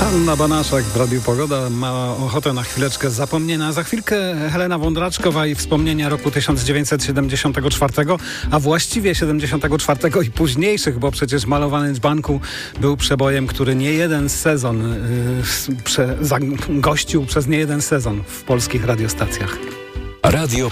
Anna Banaszak w Radiu Pogoda ma ochotę na chwileczkę zapomnienia. Za chwilkę Helena Wądraczkowa i wspomnienia roku 1974, a właściwie 74 i późniejszych, bo przecież Malowany dzbanku był przebojem, który nie jeden sezon gościł przez nie jeden sezon w polskich radiostacjach. Radio